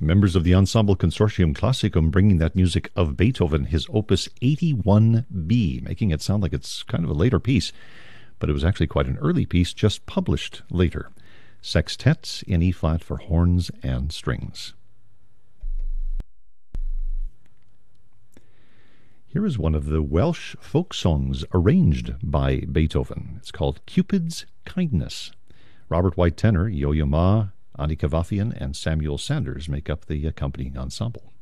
Members of the Ensemble Consortium Classicum bringing that music of Beethoven, his Opus 81B, making it sound like it's kind of a later piece, but it was actually quite an early piece, just published later. Sextet in E-flat for horns and strings. Here is one of the Welsh folk songs arranged by Beethoven. It's called Cupid's Kindness. Robert White tenor, Yo-Yo Ma, Annie Kavafian, and Samuel Sanders make up the accompanying ensemble.